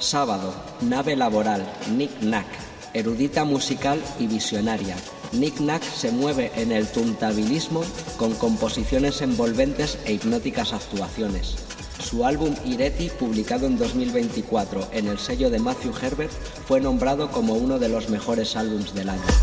Sábado, nave laboral, Nick Nack, erudita musical y visionaria. Nick Nack se mueve en el tuntabilismo con composiciones envolventes e hipnóticas actuaciones. Su álbum Ireti, publicado en 2024 en el sello de Matthew Herbert, fue nombrado como uno de los mejores álbums del año.